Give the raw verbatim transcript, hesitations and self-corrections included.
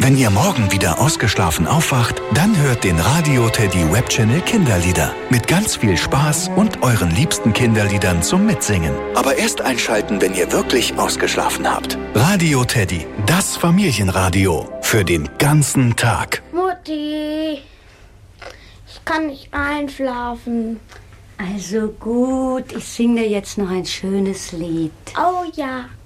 Wenn ihr morgen wieder ausgeschlafen aufwacht, dann hört den Radio Teddy Webchannel Kinderlieder. Mit ganz viel Spaß und euren liebsten Kinderliedern zum Mitsingen. Aber erst einschalten, wenn ihr wirklich ausgeschlafen habt. Radio Teddy, das Familienradio. Für den ganzen Tag. Mutti, ich kann nicht einschlafen. Also gut, ich singe dir jetzt noch ein schönes Lied. Oh ja.